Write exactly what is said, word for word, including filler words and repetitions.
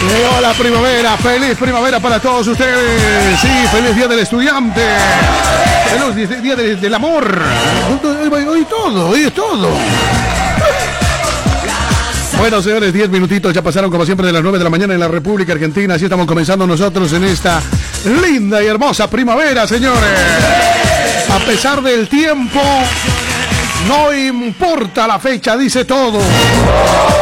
Llegó la primavera, feliz primavera para todos ustedes. Sí, feliz día del estudiante. Feliz día del, del amor. Hoy, hoy todo, hoy es todo. Bueno, señores, diez minutitos ya pasaron como siempre de las nueve de la mañana en la República Argentina. Así estamos comenzando nosotros en esta linda y hermosa primavera, señores. A pesar del tiempo, no importa la fecha, dice todo.